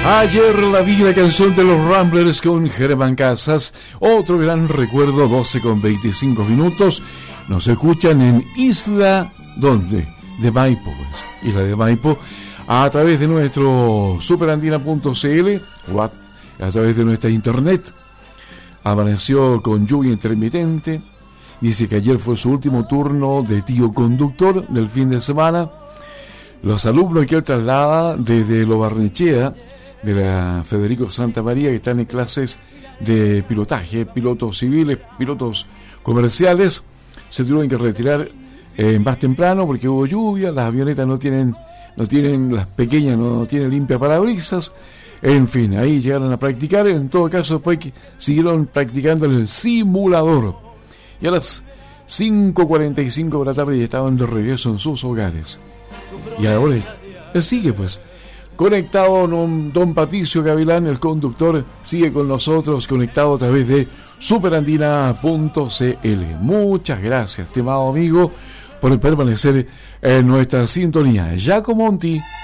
Ayer la vi, la canción de los Ramblers con Germán Casas. Otro gran recuerdo, 12:25. Nos escuchan en Isla, ¿dónde? De Maipo, pues. Isla de Maipo, a través de nuestro superandina.cl o a través de nuestra internet. Amaneció con lluvia intermitente. Dice que ayer fue su último turno de tío conductor del fin de semana. Los alumnos que él traslada desde Lo Barnechea, de la Federico Santa María, que están en clases de pilotaje, pilotos civiles, pilotos comerciales, se tuvieron que retirar más temprano porque hubo lluvia, las avionetas no tienen, las pequeñas no tienen limpia parabrisas, en fin, ahí llegaron a practicar. En todo caso después siguieron practicando en el simulador y a las 5:45 de la tarde ya estaban de regreso en sus hogares. Y ahora él sigue pues conectado. Don Patricio Gavilán, el conductor, sigue con nosotros, conectado a través de superandina.cl. Muchas gracias, estimado amigo, por permanecer en nuestra sintonía. Giacomo Monti.